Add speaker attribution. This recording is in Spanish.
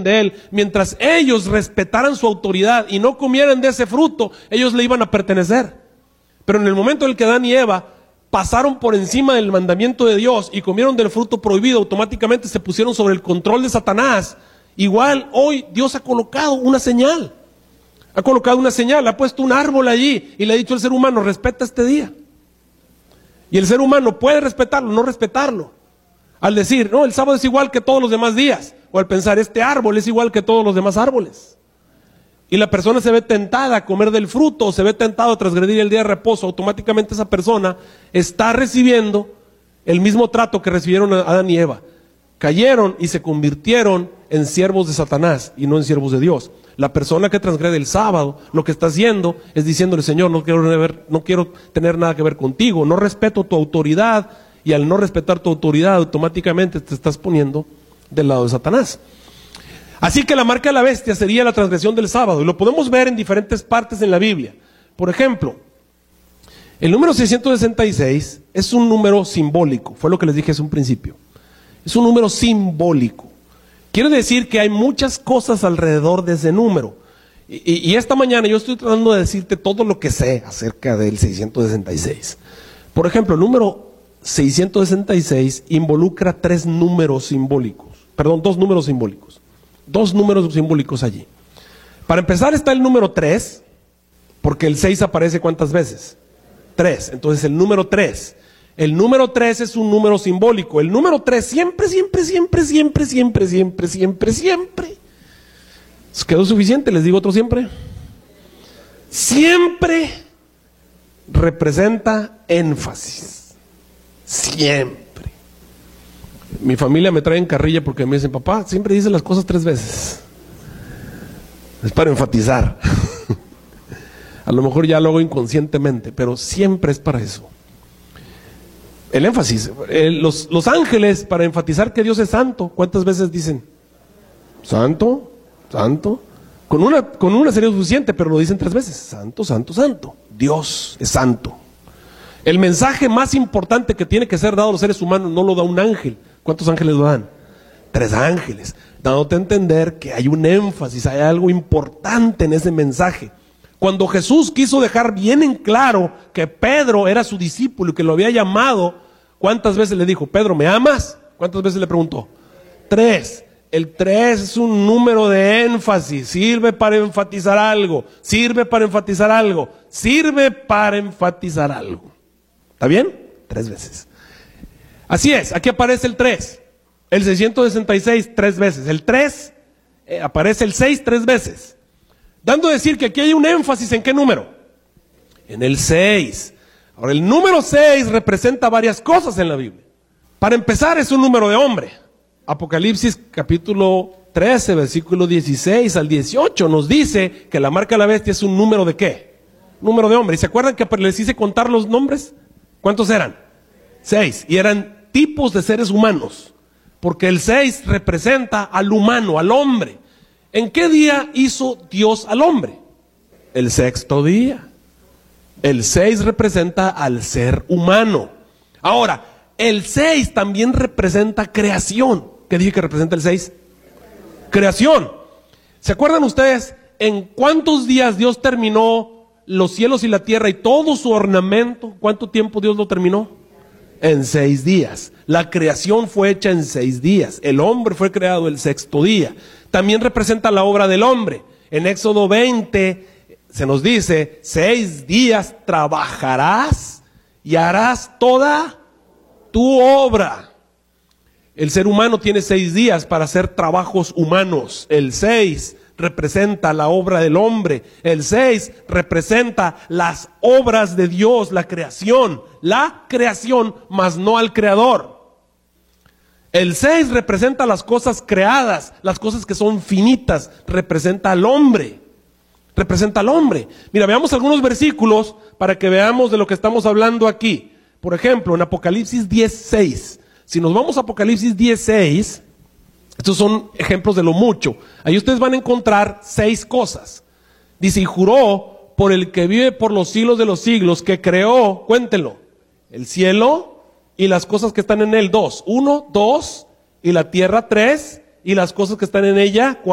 Speaker 1: de él, mientras ellos respetaran su autoridad y no comieran de ese fruto, ellos le iban a pertenecer. Pero en el momento en el que Adán y Eva pasaron por encima del mandamiento de Dios y comieron del fruto prohibido, automáticamente se pusieron sobre el control de Satanás. Igual hoy Dios ha colocado una señal. Ha colocado una señal, ha puesto un árbol allí y le ha dicho al ser humano: respeta este día. Y el ser humano puede respetarlo, no respetarlo. Al decir, no, el sábado es igual que todos los demás días. O al pensar, este árbol es igual que todos los demás árboles. Y la persona se ve tentada a comer del fruto, o se ve tentado a transgredir el día de reposo, automáticamente esa persona está recibiendo el mismo trato que recibieron Adán y Eva. Cayeron y se convirtieron en siervos de Satanás y no en siervos de Dios. La persona que transgrede el sábado, lo que está haciendo es diciéndole: Señor, no quiero tener nada que ver contigo, no respeto tu autoridad, y al no respetar tu autoridad, automáticamente te estás poniendo del lado de Satanás. Así que la marca de la bestia sería la transgresión del sábado, y lo podemos ver en diferentes partes en la Biblia. Por ejemplo, el número 666 es un número simbólico, fue lo que les dije hace un principio. Es un número simbólico. Quiere decir que hay muchas cosas alrededor de ese número. Y esta mañana yo estoy tratando de decirte todo lo que sé acerca del 666. Por ejemplo, el número 666 involucra dos números simbólicos. Dos números simbólicos allí. Para empezar está el número 3, porque el 6 aparece ¿cuántas veces? 3. Entonces el número 3. El número 3 es un número simbólico. El número 3 siempre. ¿Les quedó suficiente? ¿Les digo otro siempre? Siempre representa énfasis. Siempre. Mi familia me trae en carrilla porque me dicen: papá, siempre dice las cosas 3 veces. Es para enfatizar. A lo mejor ya lo hago inconscientemente, pero siempre es para eso. El énfasis. Los ángeles, para enfatizar que Dios es santo, ¿cuántas veces dicen? Santo, santo. Con una sería suficiente, pero lo dicen 3 veces. Santo, santo, santo. Dios es santo. El mensaje más importante que tiene que ser dado a los seres humanos no lo da un ángel. ¿Cuántos ángeles lo dan? 3 ángeles. Dándote a entender que hay un énfasis, hay algo importante en ese mensaje. Cuando Jesús quiso dejar bien en claro que Pedro era su discípulo y que lo había llamado, ¿cuántas veces le dijo: Pedro, ¿me amas? ¿Cuántas veces le preguntó? 3. El 3 es un número de énfasis, sirve para enfatizar algo, sirve para enfatizar algo, sirve para enfatizar algo. ¿Está bien? 3 veces. Así es, aquí aparece el 3. El 666 3 veces. El 3, aparece el 6 3 veces. Dando a decir que aquí hay un énfasis, ¿en qué número? En el 6. Ahora, el número 6 representa varias cosas en la Biblia. Para empezar, es un número de hombre. Apocalipsis capítulo 13, versículo 16 al 18 nos dice que la marca de la bestia es un número de ¿qué? Número de hombre. ¿Y se acuerdan que les hice contar los nombres? ¿Cuántos eran? 6. Y eran tipos de seres humanos. Porque el 6 representa al humano, al hombre. ¿En qué día hizo Dios al hombre? El 6º día. El 6 representa al ser humano. Ahora, el 6 también representa creación. ¿Qué dije que representa el 6? Creación. ¿Se acuerdan ustedes en cuántos días Dios terminó los cielos y la tierra y todo su ornamento? ¿Cuánto tiempo Dios lo terminó? En 6 días. La creación fue hecha en 6 días. El hombre fue creado el 6º día. También representa la obra del hombre. En Éxodo 20 se nos dice: 6 días trabajarás y harás toda tu obra. El ser humano tiene 6 días para hacer trabajos humanos. El 6 representa la obra del hombre. El 6 representa las obras de Dios, la creación, mas no al creador. El 6 representa las cosas creadas, las cosas que son finitas, representa al hombre. Representa al hombre. Mira, veamos algunos versículos para que veamos de lo que estamos hablando aquí. Por ejemplo, en Apocalipsis 10:6. Si nos vamos a Apocalipsis 10:6, estos son ejemplos de lo mucho. Ahí ustedes van a encontrar 6 cosas. Dice: y juró por el que vive por los siglos de los siglos, que creó, cuéntenlo, el cielo y las cosas que están en él, 2, 1, 2, y la tierra 3, y las cosas que están en ella, 4.